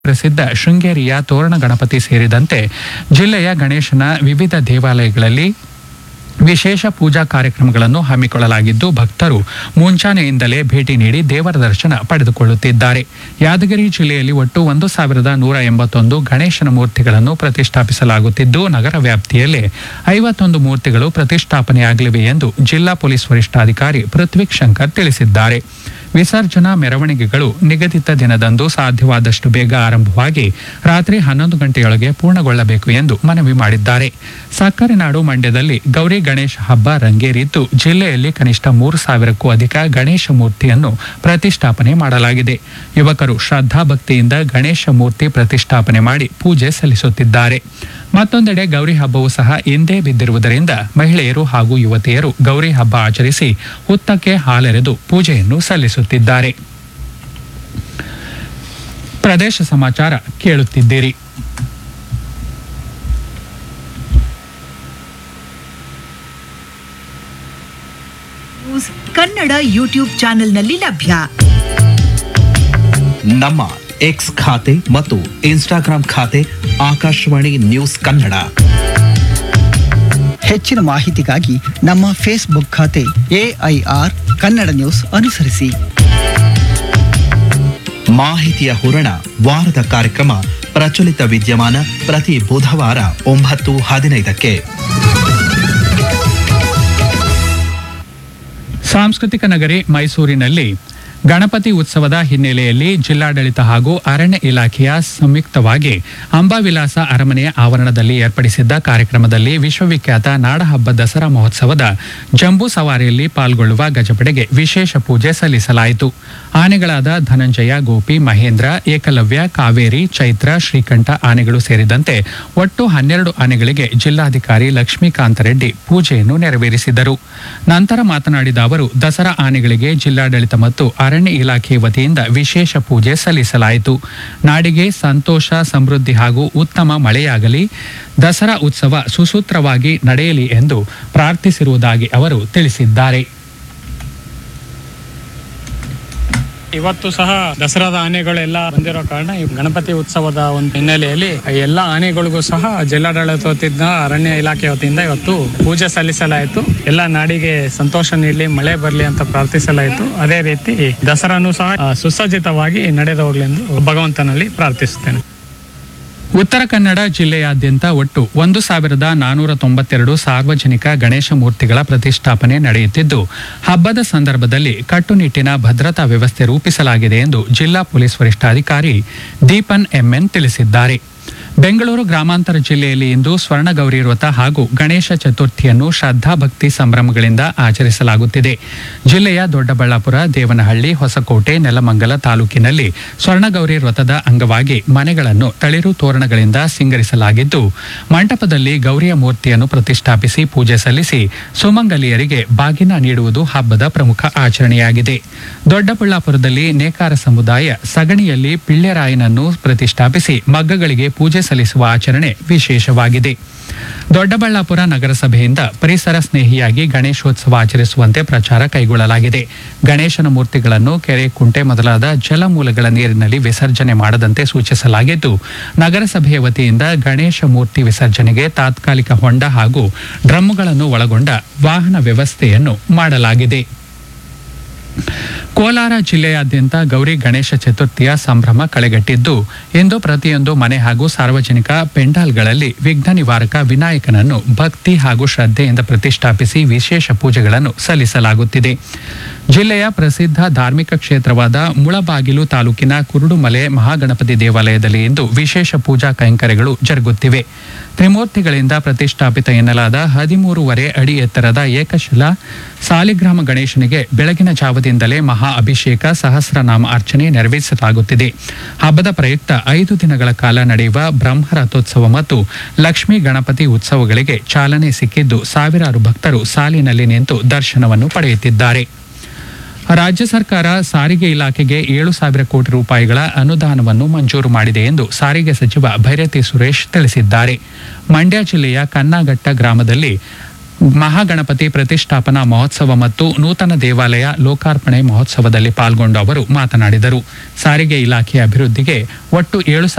ಪ್ರಸಿದ್ಧ ಶೃಂಗೇರಿಯ ತೋರಣ ಗಣಪತಿ ಸೇರಿದಂತೆ ಜಿಲ್ಲೆಯ ಗಣೇಶನ ವಿವಿಧ ದೇವಾಲಯಗಳಲ್ಲಿ ವಿಶೇಷ ಪೂಜಾ ಕಾರ್ಯಕ್ರಮಗಳನ್ನು ಹಮ್ಮಿಕೊಳ್ಳಲಾಗಿದ್ದು ಭಕ್ತರು ಮುಂಚಾನೆಯಿಂದಲೇ ಭೇಟಿ ನೀಡಿ ದೇವರ ದರ್ಶನ ಪಡೆದುಕೊಳ್ಳುತ್ತಿದ್ದಾರೆ. ಯಾದಗಿರಿ ಜಿಲ್ಲೆಯಲ್ಲಿ ಒಟ್ಟು 1181 ಗಣೇಶನ ಮೂರ್ತಿಗಳನ್ನು ಪ್ರತಿಷ್ಠಾಪಿಸಲಾಗುತ್ತಿದ್ದು ನಗರ ವ್ಯಾಪ್ತಿಯಲ್ಲಿ 51 ಮೂರ್ತಿಗಳು ಪ್ರತಿಷ್ಠಾಪನೆಯಾಗಲಿವೆ ಎಂದು ಜಿಲ್ಲಾ ಪೊಲೀಸ್ ವರಿಷ್ಠಾಧಿಕಾರಿ ಪೃಥ್ವಿಕ್ ಶಂಕರ್ ತಿಳಿಸಿದ್ದಾರೆ. ವಿಸರ್ಜನಾ ಮೆರವಣಿಗೆಗಳು ನಿಗದಿತ ದಿನದಂದು ಸಾಧ್ಯವಾದಷ್ಟು ಬೇಗ ಆರಂಭವಾಗಿ ರಾತ್ರಿ 11 ಗಂಟೆಯೊಳಗೆ ಪೂರ್ಣಗೊಳ್ಳಬೇಕು ಎಂದು ಮನವಿ ಮಾಡಿದ್ದಾರೆ. ಸಕ್ಕರೆ ನಾಡು ಮಂಡ್ಯದಲ್ಲಿ ಗೌರಿ ಗಣೇಶ ಹಬ್ಬ ರಂಗೇರಿದ್ದು ಜಿಲ್ಲೆಯಲ್ಲಿ ಕನಿಷ್ಠ 3,000ಕ್ಕೂ ಅಧಿಕ ಗಣೇಶ ಮೂರ್ತಿಯನ್ನು ಪ್ರತಿಷ್ಠಾಪನೆ ಮಾಡಲಾಗಿದೆ. ಯುವಕರು ಶ್ರದ್ಧಾಭಕ್ತಿಯಿಂದ ಗಣೇಶ ಮೂರ್ತಿ ಪ್ರತಿಷ್ಠಾಪನೆ ಮಾಡಿ ಪೂಜೆ ಸಲ್ಲಿಸುತ್ತಿದ್ದಾರೆ. ಮತ್ತೊಂದೆಡೆ ಗೌರಿ ಹಬ್ಬವೂ ಸಹ ಇಂದೇ ಬಿದ್ದಿರುವುದರಿಂದ ಮಹಿಳೆಯರು ಹಾಗೂ ಯುವತಿಯರು ಗೌರಿ ಹಬ್ಬ ಆಚರಿಸಿ ಹುತ್ತಕ್ಕೆ ಹಾಲೆರೆದು ಪೂಜೆಯನ್ನು ಸಲ್ಲಿಸುತ್ತಿದ್ದಾರೆ. ಪ್ರದೇಶ ಸಮಾಚಾರ ಕೇಳುತ್ತಿದ್ದೀರಿ. ಕನ್ನಡ ಯೂಟ್ಯೂಬ್ ಚಾನೆಲ್ನಲ್ಲಿ ಲಭ್ಯ. ನಮ್ಮ ಎಕ್ಸ್ ಖಾತೆ ಮತ್ತು ಇನ್ಸ್ಟಾಗ್ರಾಂ ಖಾತೆ ಆಕಾಶವಾಣಿ ನ್ಯೂಸ್ ಕನ್ನಡ. ಹೆಚ್ಚಿನ ಮಾಹಿತಿಗಾಗಿ ನಮ್ಮ ಫೇಸ್ಬುಕ್ ಖಾತೆ AIR ಕನ್ನಡ ನ್ಯೂಸ್ ಅನುಸರಿಸಿ. ಮಾಹಿತಿಯ ಹೂರಣ ವಾರದ ಕಾರ್ಯಕ್ರಮ ಪ್ರಚಲಿತ ವಿದ್ಯಮಾನ ಪ್ರತಿ ಬುಧವಾರ 9:15ಕ್ಕೆ. ಸಾಂಸ್ಕೃತಿಕ ನಗರಿ ಮೈಸೂರಿನಲ್ಲಿ ಗಣಪತಿ ಉತ್ಸವದ ಹಿನ್ನೆಲೆಯಲ್ಲಿ ಜಿಲ್ಲಾಡಳಿತ ಹಾಗೂ ಅರಣ್ಯ ಇಲಾಖೆಯ ಸಂಯುಕ್ತವಾಗಿ ಅಂಬಾವಿಲಾಸ ಅರಮನೆಯ ಆವರಣದಲ್ಲಿ ಏರ್ಪಡಿಸಿದ್ದ ಕಾರ್ಯಕ್ರಮದಲ್ಲಿ ವಿಶ್ವವಿಖ್ಯಾತ ನಾಡಹಬ್ಬ ದಸರಾ ಮಹೋತ್ಸವದ ಜಂಬೂ ಸವಾರಿಯಲ್ಲಿ ಪಾಲ್ಗೊಳ್ಳುವ ಗಜಪಡೆಗೆ ವಿಶೇಷ ಪೂಜೆ ಸಲ್ಲಿಸಲಾಯಿತು. ಆನೆಗಳಾದ ಧನಂಜಯ, ಗೋಪಿ, ಮಹೇಂದ್ರ, ಏಕಲವ್ಯ, ಕಾವೇರಿ, ಚೈತ್ರ, ಶ್ರೀಕಂಠ ಆನೆಗಳು ಸೇರಿದಂತೆ ಒಟ್ಟು 12 ಆನೆಗಳಿಗೆ ಜಿಲ್ಲಾಧಿಕಾರಿ ಲಕ್ಷ್ಮೀಕಾಂತ ರೆಡ್ಡಿ ಪೂಜೆಯನ್ನು ನೆರವೇರಿಸಿದರು. ನಂತರ ಮಾತನಾಡಿದ ಅವರು, ದಸರಾ ಆನೆಗಳಿಗೆ ಜಿಲ್ಲಾಡಳಿತ ಮತ್ತು ಅರಣ್ಯ ಇಲಾಖೆ ವತಿಯಿಂದ ವಿಶೇಷ ಪೂಜೆ ಸಲ್ಲಿಸಲಾಯಿತು. ನಾಡಿಗೆ ಸಂತೋಷ, ಸಮೃದ್ಧಿ ಹಾಗೂ ಉತ್ತಮ ಮಳೆಯಾಗಲಿ, ದಸರಾ ಉತ್ಸವ ಸುಸೂತ್ರವಾಗಿ ನಡೆಯಲಿ ಎಂದು ಪ್ರಾರ್ಥಿಸಿರುವುದಾಗಿ ಅವರು ತಿಳಿಸಿದ್ದಾರೆ. ಇವತ್ತು ಸಹ ದಸರಾದ ಆನೆಗಳೆಲ್ಲ ಬಂದಿರೋ ಕಾರಣ ಈ ಗಣಪತಿ ಉತ್ಸವದ ಒಂದು ಹಿನ್ನೆಲೆಯಲ್ಲಿ ಎಲ್ಲ ಆನೆಗಳಿಗೂ ಸಹ ಜಿಲ್ಲಾಡಳಿತ ವತಿಯಿಂದ ಅರಣ್ಯ ಇಲಾಖೆ ವತಿಯಿಂದ ಇವತ್ತು ಪೂಜೆ ಸಲ್ಲಿಸಲಾಯಿತು. ಎಲ್ಲ ನಾಡಿಗೆ ಸಂತೋಷ ನೀಡಲಿ, ಮಳೆ ಬರಲಿ ಅಂತ ಪ್ರಾರ್ಥಿಸಲಾಯಿತು. ಅದೇ ರೀತಿ ದಸರಾನು ಸಹ ಸುಸಜ್ಜಿತವಾಗಿ ನಡೆದು ಹೋಗ್ಲಿ ಎಂದು ಭಗವಂತನಲ್ಲಿ ಪ್ರಾರ್ಥಿಸುತ್ತೇನೆ. ಉತ್ತರ ಕನ್ನಡ ಜಿಲ್ಲೆಯಾದ್ಯಂತ ಒಟ್ಟು 1,492 ಸಾರ್ವಜನಿಕ ಗಣೇಶ ಮೂರ್ತಿಗಳ ಪ್ರತಿಷ್ಠಾಪನೆ ನಡೆಯುತ್ತಿದ್ದು ಹಬ್ಬದ ಸಂದರ್ಭದಲ್ಲಿ ಕಟ್ಟುನಿಟ್ಟಿನ ಭದ್ರತಾ ವ್ಯವಸ್ಥೆ ರೂಪಿಸಲಾಗಿದೆ ಎಂದು ಜಿಲ್ಲಾ ಪೊಲೀಸ್ ವರಿಷ್ಠಾಧಿಕಾರಿ ದೀಪನ್ MN ತಿಳಿಸಿದ್ದಾರೆ. ಬೆಂಗಳೂರು ಗ್ರಾಮಾಂತರ ಜಿಲ್ಲೆಯಲ್ಲಿ ಇಂದು ಸ್ವರ್ಣಗೌರಿ ವ್ರತ ಹಾಗೂ ಗಣೇಶ ಚತುರ್ಥಿಯನ್ನು ಶ್ರದ್ಧಾಭಕ್ತಿ ಸಂಭ್ರಮಗಳಿಂದ ಆಚರಿಸಲಾಗುತ್ತಿದೆ. ಜಿಲ್ಲೆಯ ದೊಡ್ಡಬಳ್ಳಾಪುರ, ದೇವನಹಳ್ಳಿ, ಹೊಸಕೋಟೆ, ನೆಲಮಂಗಲ ತಾಲೂಕಿನಲ್ಲಿ ಸ್ವರ್ಣಗೌರಿ ವ್ರತದ ಅಂಗವಾಗಿ ಮನೆಗಳನ್ನು ತಳಿರು ತೋರಣಗಳಿಂದ ಸಿಂಗರಿಸಲಾಗಿದ್ದು ಮಂಟಪದಲ್ಲಿ ಗೌರಿಯ ಮೂರ್ತಿಯನ್ನು ಪ್ರತಿಷ್ಠಾಪಿಸಿ ಪೂಜೆ ಸಲ್ಲಿಸಿ ಸುಮಂಗಲಿಯರಿಗೆ ಬಾಗಿನ ನೀಡುವುದು ಹಬ್ಬದ ಪ್ರಮುಖ ಆಚರಣೆಯಾಗಿದೆ. ದೊಡ್ಡಬಳ್ಳಾಪುರದಲ್ಲಿ ನೇಕಾರ ಸಮುದಾಯ ಸಗಣಿಯಲ್ಲಿ ಪಿಳ್ಳೆರಾಯನನ್ನು ಪ್ರತಿಷ್ಠಾಪಿಸಿ ಮಗ್ಗಗಳಿಗೆ ಪೂಜೆ ಸಲ್ಲಿಸುವ ಆಚರಣೆ ವಿಶೇಷವಾಗಿದೆ. ದೊಡ್ಡಬಳ್ಳಾಪುರ ನಗರಸಭೆಯಿಂದ ಪರಿಸರ ಸ್ನೇಹಿಯಾಗಿ ಗಣೇಶೋತ್ಸವ ಆಚರಿಸುವಂತೆ ಪ್ರಚಾರ ಕೈಗೊಳ್ಳಲಾಗಿದೆ. ಗಣೇಶನ ಮೂರ್ತಿಗಳನ್ನು ಕೆರೆ, ಕುಂಟೆ ಮೊದಲಾದ ಜಲಮೂಲಗಳ ನೀರಿನಲ್ಲಿ ವಿಸರ್ಜನೆ ಮಾಡದಂತೆ ಸೂಚಿಸಲಾಗಿದ್ದು ನಗರಸಭೆಯ ವತಿಯಿಂದ ಗಣೇಶ ಮೂರ್ತಿ ವಿಸರ್ಜನೆಗೆ ತಾತ್ಕಾಲಿಕ ಹೊಂಡ ಹಾಗೂ ಡ್ರಮ್ಗಳನ್ನು ಒಳಗೊಂಡ ವಾಹನ ವ್ಯವಸ್ಥೆಯನ್ನು ಮಾಡಲಾಗಿದೆ. ಕೋಲಾರ ಜಿಲ್ಲೆಯಾದ್ಯಂತ ಗೌರಿ ಗಣೇಶ ಚತುರ್ಥಿಯ ಸಂಭ್ರಮ ಕಳೆಗಟ್ಟಿದ್ದು ಇಂದು ಪ್ರತಿಯೊಂದು ಮನೆ ಹಾಗೂ ಸಾರ್ವಜನಿಕ ಪೆಂಡಾಲ್ಗಳಲ್ಲಿ ವಿಘ್ನ ನಿವಾರಕ ವಿನಾಯಕನನ್ನು ಭಕ್ತಿ ಹಾಗೂ ಶ್ರದ್ಧೆಯಿಂದ ಪ್ರತಿಷ್ಠಾಪಿಸಿ ವಿಶೇಷ ಪೂಜೆಗಳನ್ನು ಸಲ್ಲಿಸಲಾಗುತ್ತಿದೆ. ಜಿಲ್ಲೆಯ ಪ್ರಸಿದ್ಧ ಧಾರ್ಮಿಕ ಕ್ಷೇತ್ರವಾದ ಮುಳಬಾಗಿಲು ತಾಲೂಕಿನ ಕುರುಡುಮಲೆ ಮಹಾಗಣಪತಿ ದೇವಾಲಯದಲ್ಲಿ ಇಂದು ವಿಶೇಷ ಪೂಜಾ ಕೈಂಕರ್ಯಗಳು ಜರುಗುತ್ತಿವೆ. ತ್ರಿಮೂರ್ತಿಗಳಿಂದ ಪ್ರತಿಷ್ಠಾಪಿತ ಎನ್ನಲಾದ 13.5 ಅಡಿ ಎತ್ತರದ ಏಕಶಿಲಾ ಸಾಲಿಗ್ರಾಮ ಗಣೇಶನಿಗೆ ಬೆಳಗಿನ ಜಾವದಿಂದಲೇ ಮಹಾ ಅಭಿಷೇಕ, ಸಹಸ್ರನಾಮ ಅರ್ಚನೆ ನೆರವೇರಿಸಲಾಗುತ್ತಿದೆ. ಹಬ್ಬದ ಪ್ರಯುಕ್ತ 5 ದಿನಗಳ ಕಾಲ ನಡೆಯುವ ಬ್ರಹ್ಮರಥೋತ್ಸವ ಮತ್ತು ಲಕ್ಷ್ಮೀ ಗಣಪತಿ ಉತ್ಸವಗಳಿಗೆ ಚಾಲನೆ ಸಿಕ್ಕಿದ್ದು ಸಾವಿರಾರು ಭಕ್ತರು ಸಾಲಿನಲ್ಲಿ ನಿಂತು ದರ್ಶನವನ್ನು ಪಡೆಯುತ್ತಿದ್ದಾರೆ. ರಾಜ್ಯ ಸರ್ಕಾರ ಸಾರಿಗೆ ಇಲಾಖೆಗೆ 7,000 ಕೋಟಿ ರೂಪಾಯಿಗಳ ಅನುದಾನವನ್ನು ಮಂಜೂರು ಮಾಡಿದೆ ಎಂದು ಸಾರಿಗೆ ಸಚಿವ ಭೈರತಿ ಸುರೇಶ್ ತಿಳಿಸಿದ್ದಾರೆ. ಮಂಡ್ಯ ಜಿಲ್ಲೆಯ ಕನ್ನಘಟ್ಟ ಗ್ರಾಮದಲ್ಲಿ ಮಹಾಗಣಪತಿ ಪ್ರತಿಷ್ಠಾಪನಾ ಮಹೋತ್ಸವ ಮತ್ತು ನೂತನ ದೇವಾಲಯ ಲೋಕಾರ್ಪಣೆ ಮಹೋತ್ಸವದಲ್ಲಿ ಪಾಲ್ಗೊಂಡು ಅವರು ಮಾತನಾಡಿದರು. ಸಾರಿಗೆ ಇಲಾಖೆ ಅಭಿವೃದ್ಧಿಗೆ ಒಟ್ಟು 7